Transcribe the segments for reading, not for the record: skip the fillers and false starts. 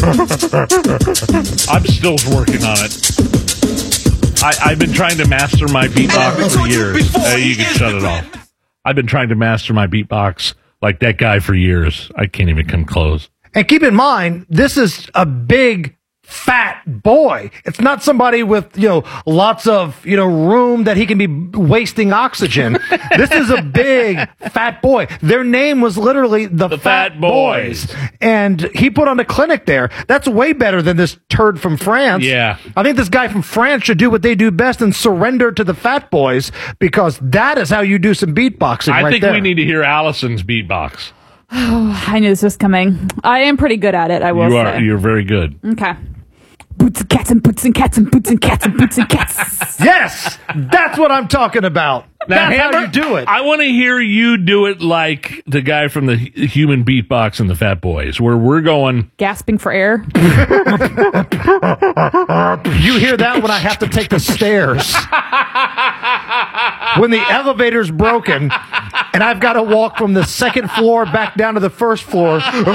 I'm still working on it. I've been trying to master my beatbox for years. You can shut it off. I've been trying to master my beatbox like that guy for years. I can't even come close. And keep in mind, this is a big, fat boy. It's not somebody with, lots of, room that he can be wasting oxygen. This is a big, fat boy. Their name was literally the Fat Boys. And he put on a clinic there. That's way better than this turd from France. Yeah. I think this guy from France should do what they do best and surrender to the Fat Boys, because that is how you do some beatboxing I think there. we need to hear Allison's beatbox. Oh, I knew this was coming. I am pretty good at it, I will say. You're very good. Okay. Boots and cats and boots and cats and boots and cats and boots and cats. Yes! That's what I'm talking about. Now, That's Hammer, how you do it. I want to hear you do it like the guy from the Human Beatbox and the Fat Boys, where we're going... Gasping for air. You hear that when I have to take the stairs. When the elevator's broken and I've got to walk from the second floor back down to the first floor.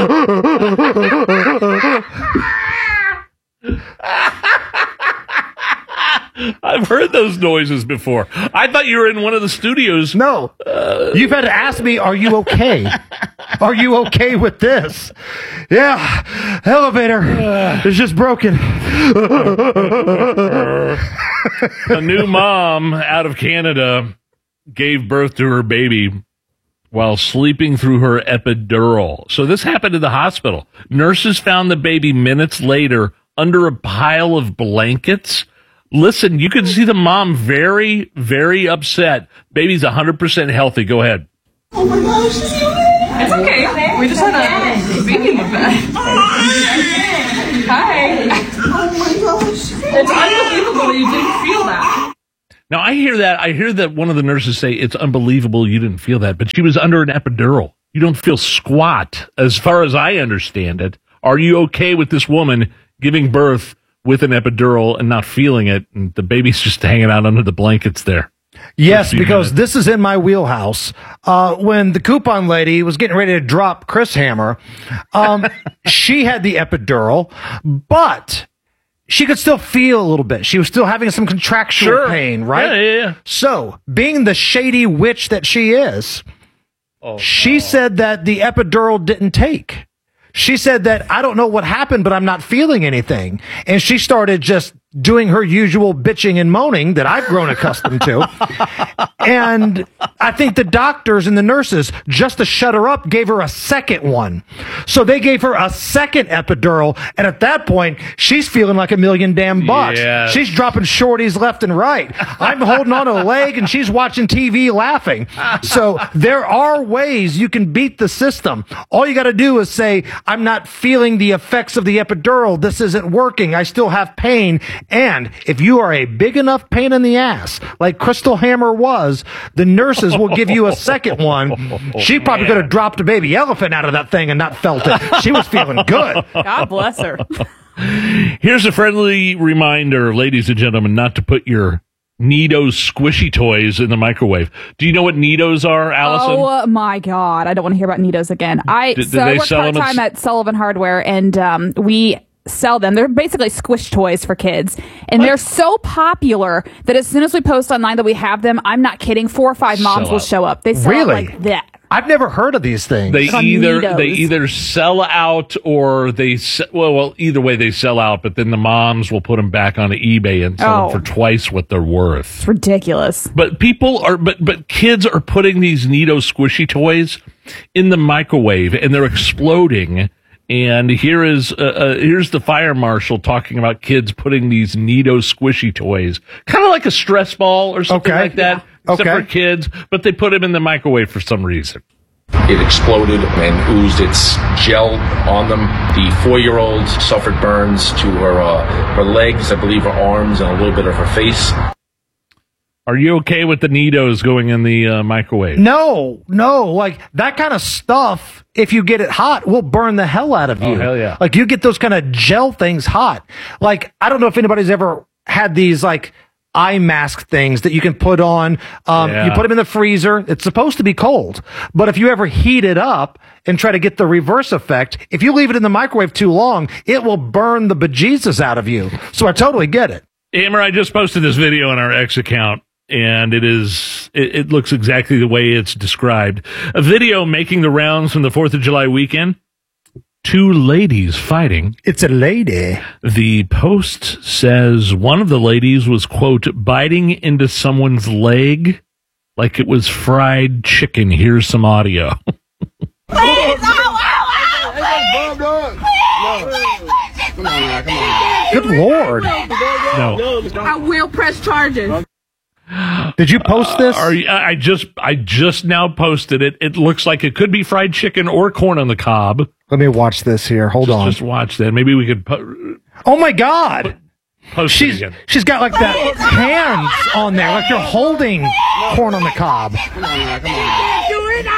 I've heard those noises before. I thought you were in one of the studios. No. You've had to ask me, are you okay? Are you okay with this? Yeah. Elevator is just broken. A new mom out of Canada gave birth to her baby while sleeping through her epidural. So this happened in the hospital. Nurses found the baby minutes later under a pile of blankets. Listen, you can see the mom very, very upset. Baby's 100% healthy. Go ahead. Oh my gosh. It's okay. We just had a baby in the bed. Hi. Oh my gosh. It's unbelievable you didn't feel that. Now, I hear that one of the nurses say, it's unbelievable you didn't feel that, but she was under an epidural. You don't feel squat, as far as I understand it. Are you okay with this woman giving birth with an epidural and not feeling it, and the baby's just hanging out under the blankets there? Yes, because this is in my wheelhouse. When the coupon lady was getting ready to drop Chris Hammer, she had the epidural, but she could still feel a little bit. She was still having some contractual pain, right? Yeah. So, being the shady witch that she is, she said that the epidural didn't take. She said that, I don't know what happened, but I'm not feeling anything. And she started just doing her usual bitching and moaning that I've grown accustomed to. And I think the doctors and the nurses, just to shut her up, gave her a second one. So they gave her a second epidural. And at that point, she's feeling like $1 million damn bucks. Yes. She's dropping shorties left and right. I'm holding on to a leg and she's watching TV laughing. So there are ways you can beat the system. All you got to do is say, I'm not feeling the effects of the epidural. This isn't working. I still have pain. And if you are a big enough pain in the ass, like Crystal Hammer was, the nurses will give you a second one. She probably could have dropped a baby elephant out of that thing and not felt it. She was feeling good. God bless her. Here's a friendly reminder, ladies and gentlemen, not to put your Neatos squishy toys in the microwave. Do you know what Neatos are, Allison? Oh my God. I don't want to hear about Neatos again. I work part-time at Sullivan Hardware, and we sell them. They're basically squish toys for kids. And they're so popular that as soon as we post online that we have them, I'm not kidding, 4 or 5 moms will show up. They sell it like that. I've never heard of these things. They either sell out or either way they sell out, but then the moms will put them back on eBay and sell them for twice what they're worth. It's ridiculous. But kids are putting these Neato squishy toys in the microwave and they're exploding. And here's the fire marshal talking about kids putting these Neato squishy toys, kind of like a stress ball or something like that, except for kids, but they put them in the microwave for some reason. It exploded and oozed its gel on them. The 4-year-old suffered burns to her legs, I believe her arms, and a little bit of her face. Are you okay with the Neatos going in the microwave? No. Like, that kind of stuff, if you get it hot, will burn the hell out of you. Oh, hell yeah. Like, you get those kind of gel things hot. Like, I don't know if anybody's ever had these, like, eye mask things that you can put on. You put them in the freezer. It's supposed to be cold. But if you ever heat it up and try to get the reverse effect, if you leave it in the microwave too long, it will burn the bejesus out of you. So I totally get it. Amber, I just posted this video on our X account, and it looks exactly the way it's described. A video making the rounds from the 4th of July weekend. 2 ladies fighting. It's a lady. The post says one of the ladies was, quote, biting into someone's leg like it was fried chicken. Here's some audio. Please, Good Lord. No. I will press charges. Did you post this? I just now posted it. It looks like it could be fried chicken or corn on the cob. Let me watch this here. Hold on. Just watch that. Maybe we could. Oh my God! Post it again. She's got like the hands on there, like you're holding corn on the cob. Come on. Do it.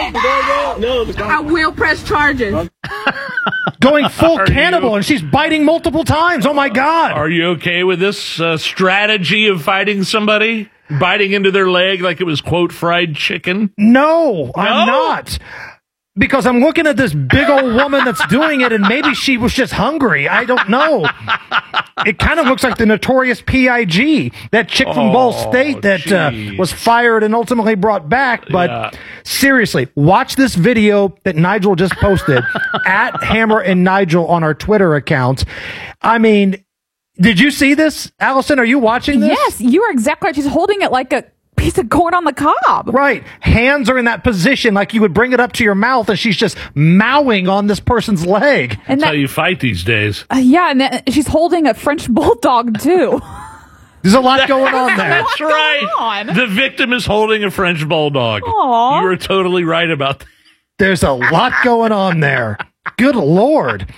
I will press charges. Going full cannibal, and she's biting multiple times. Oh my God! Are you okay with this strategy of fighting somebody? Biting into their leg like it was, quote, fried chicken? No, I'm not. Because I'm looking at this big old woman that's doing it, and maybe she was just hungry. I don't know. It kind of looks like the notorious P.I.G., that chick from Ball State that was fired and ultimately brought back. But seriously, watch this video that Nigel just posted at Hammer and Nigel on our Twitter account. I mean, did you see this? Allison, are you watching this? Yes, you are exactly right. She's holding it like a piece of corn on the cob. Right. Hands are in that position like you would bring it up to your mouth, and she's just mowing on this person's leg. And that's how you fight these days. And she's holding a French bulldog, too. There's a lot going on there. That's right. The victim is holding a French bulldog. Aww. You are totally right about that. There's a lot going on there. Good Lord.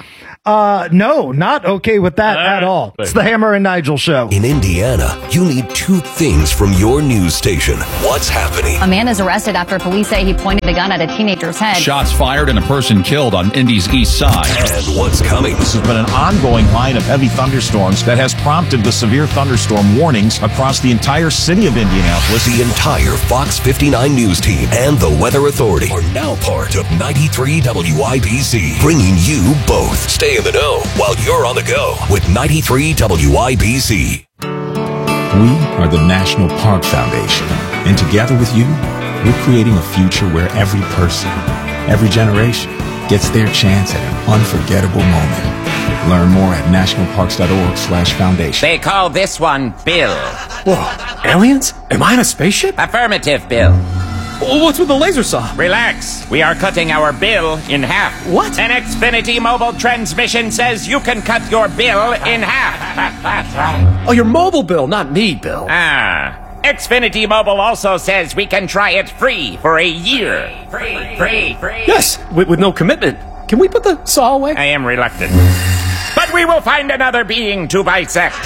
No, not okay with that at all. It's the Hammer and Nigel Show. In Indiana, you need 2 things from your news station. What's happening? A man is arrested after police say he pointed a gun at a teenager's head. Shots fired and a person killed on Indy's east side. And what's coming? This has been an ongoing line of heavy thunderstorms that has prompted the severe thunderstorm warnings across the entire city of Indianapolis. The entire Fox 59 news team and the Weather Authority are now part of 93 WIBC, bringing you both. Stay in the know while you're on the go with 93 WIBC. We are the National Park Foundation, and together with you, we're creating a future where every person, every generation, gets their chance at an unforgettable moment. Learn more at nationalparks.org/foundation. They call this one Bill. Whoa, aliens? Am I in a spaceship? Affirmative, Bill. What's with the laser saw? Relax. We are cutting our bill in half. What? An Xfinity mobile transmission says you can cut your bill in half. Oh, your mobile bill, not me, Bill. Xfinity Mobile also says we can try it free for a year. Free. Yes, with no commitment. Can we put the saw away? I am reluctant. But we will find another being to bisect.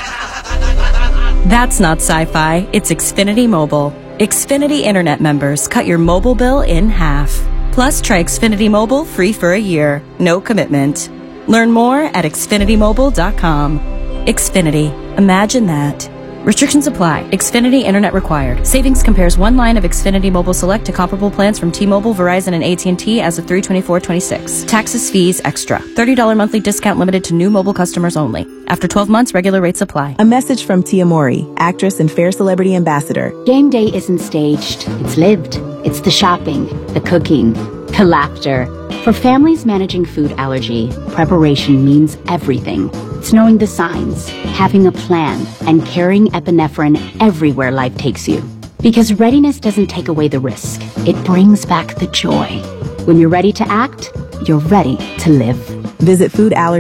That's not sci-fi. It's Xfinity Mobile. Xfinity Internet members cut your mobile bill in half. Plus, try Xfinity Mobile free for a year. No commitment. Learn more at xfinitymobile.com. Xfinity. Imagine that. Restrictions apply. Xfinity Internet required. Savings compares one line of Xfinity Mobile Select to comparable plans from T-Mobile, Verizon, and AT&T as of 3/24/26. Taxes, fees, extra. $30 monthly discount limited to new mobile customers only. After 12 months, regular rates apply. A message from Tia Mowry, actress and Fair Celebrity Ambassador. Game day isn't staged. It's lived. It's the shopping, the cooking, the laughter. For families managing food allergy, preparation means everything. It's knowing the signs, having a plan, and carrying epinephrine everywhere life takes you. Because readiness doesn't take away the risk. It brings back the joy. When you're ready to act, you're ready to live. Visit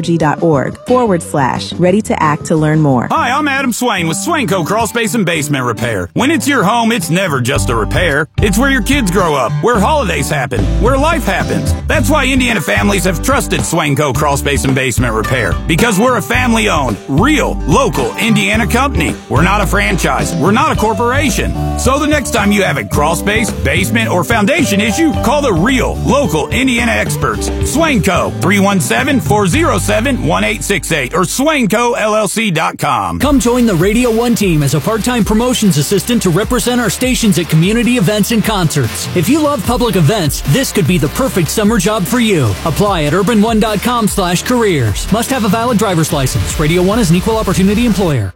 foodallergy.org/ready to act to learn more. Hi, I'm Adam Swain with Swainco Crawl Space and Basement Repair. When it's your home, it's never just a repair. It's where your kids grow up, where holidays happen, where life happens. That's why Indiana families have trusted Swainco Crawl Space and Basement Repair. Because we're a family-owned, real, local Indiana company. We're not a franchise. We're not a corporation. So the next time you have a crawl space, basement, or foundation issue, call the real, local Indiana experts. Swainco, 317 877-407-1868 or SwaincoLLC.com. Come join the Radio 1 team as a part-time promotions assistant to represent our stations at community events and concerts. If you love public events, this could be the perfect summer job for you. Apply at urban1.com/careers. Must have a valid driver's license. Radio 1 is an equal opportunity employer.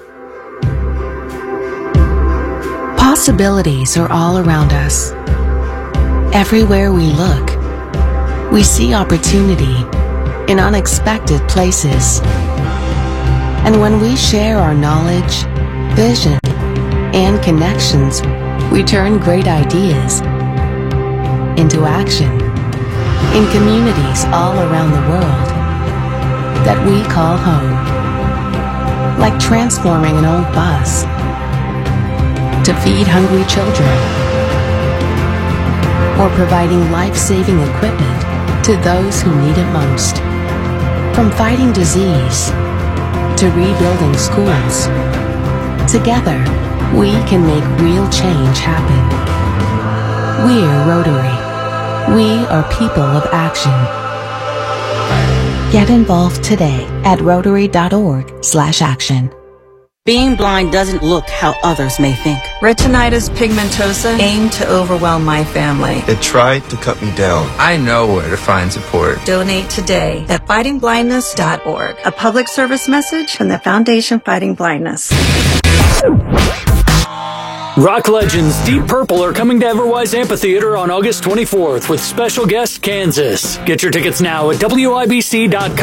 Possibilities are all around us. Everywhere we look, we see opportunity in unexpected places. And when we share our knowledge, vision, and connections, we turn great ideas into action in communities all around the world that we call home. Like transforming an old bus to feed hungry children, or providing life-saving equipment to those who need it most. From fighting disease to rebuilding schools, together we can make real change happen. We're Rotary. We are people of action. Get involved today at Rotary.org/action. Being blind doesn't look how others may think. Retinitis pigmentosa aimed to overwhelm my family. It tried to cut me down. I know where to find support. Donate today at fightingblindness.org. A public service message from the Foundation Fighting Blindness. Rock legends Deep Purple are coming to Everwise Amphitheater on August 24th with special guest Kansas. Get your tickets now at WIBC.com.